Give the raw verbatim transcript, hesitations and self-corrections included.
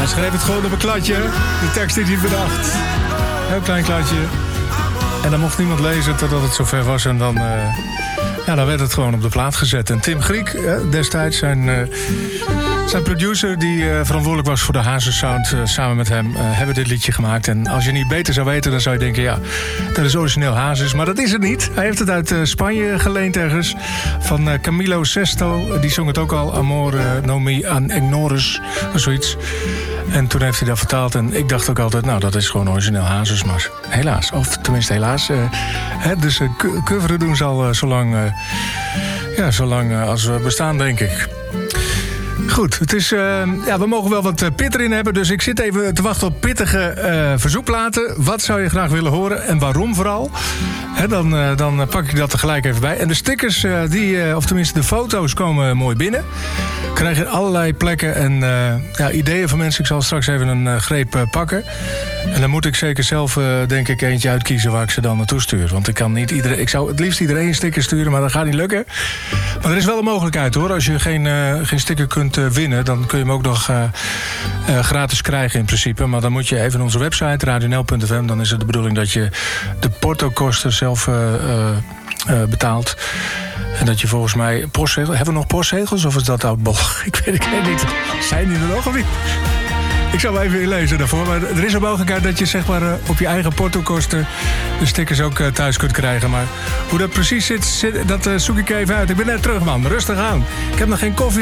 schreef het gewoon op een kladje. De tekst is niet bedacht. Heel klein kladje. En dan mocht niemand lezen totdat het zover was. En dan, uh, ja, dan werd het gewoon op de plaat gezet. En Tim Griek, uh, destijds zijn, uh, zijn producer... die uh, verantwoordelijk was voor de Hazes Sound... Uh, samen met hem uh, hebben dit liedje gemaakt. En als je niet beter zou weten, dan zou je denken... ja, dat is origineel Hazes. Maar dat is het niet. Hij heeft het uit uh, Spanje geleend ergens. Van uh, Camilo Sesto. Die zong het ook al. Amore no mi an ignores. Of zoiets. En toen heeft hij dat vertaald. En ik dacht ook altijd, nou, dat is gewoon origineel Hazes. Maar helaas, of tenminste helaas. Uh, hè, dus uh, coveren doen zal uh, zolang, uh, ja, zolang uh, als we bestaan, denk ik. Goed, het is, uh, ja, we mogen wel wat uh, pit erin hebben. Dus ik zit even te wachten op pittige uh, verzoekplaten. Wat zou je graag willen horen en waarom vooral? He, dan, uh, dan pak ik dat er gelijk even bij. En de stickers, uh, die, uh, of tenminste de foto's, komen mooi binnen. Krijg je allerlei plekken en uh, ja, ideeën van mensen. Ik zal straks even een uh, greep uh, pakken. En dan moet ik zeker zelf, uh, denk ik, eentje uitkiezen waar ik ze dan naartoe stuur. Want ik kan niet iedereen. Ik zou het liefst iedereen een sticker sturen, maar dat gaat niet lukken. Maar er is wel een mogelijkheid, hoor. Als je geen, uh, geen sticker kunt uh, winnen, dan kun je hem ook nog uh, uh, gratis krijgen in principe. Maar dan moet je even naar onze website, radio n l punt f m. Dan is het de bedoeling dat je de portokosten zelf uh, uh, uh, betaalt. En dat je volgens mij postzegels... Hebben we nog postzegels of is dat oudbol? Ik weet het niet. Zijn die er nog of niet? Ik zal wel even inlezen daarvoor. Maar er is een mogelijkheid dat je zeg maar op je eigen portokosten de stickers ook thuis kunt krijgen. Maar hoe dat precies zit, zit dat zoek ik even uit. Ik ben net terug, man. Rustig aan. Ik heb nog geen koffie.